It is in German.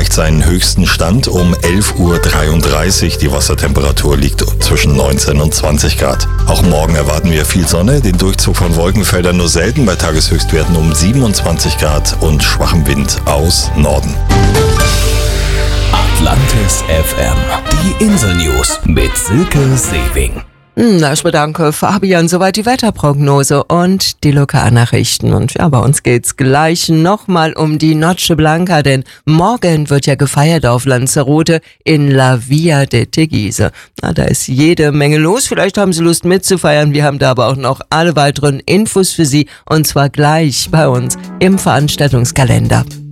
erreicht seinen höchsten Stand um 11:33 Uhr. Die Wassertemperatur liegt zwischen 19 und 20 Grad. Auch morgen erwarten wir viel Sonne, den Durchzug von Wolkenfeldern nur selten bei Tageshöchstwerten um 27 Grad und schwachem Wind aus Norden. Atlantis FM, die Insel-News mit Silke Sewing. Ich bedanke Fabian, soweit die Wetterprognose und die Lokalnachrichten. Und ja, bei uns geht's gleich nochmal um die Noche Blanca, denn morgen wird ja gefeiert auf Lanzarote in La Via de Teguise. Da ist jede Menge los, vielleicht haben Sie Lust mitzufeiern. Wir haben da aber auch noch alle weiteren Infos für Sie und zwar gleich bei uns im Veranstaltungskalender.